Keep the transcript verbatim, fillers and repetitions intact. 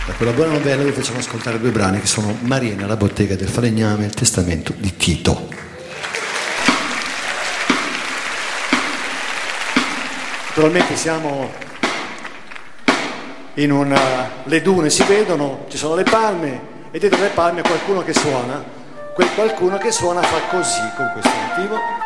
Da quella buona novella vi facciamo ascoltare due brani che sono Maria nella bottega del falegname e il testamento di Tito. Naturalmente siamo in una... le dune si vedono, ci sono le palme e dietro le palme qualcuno che suona. Quel qualcuno che suona fa così con questo motivo.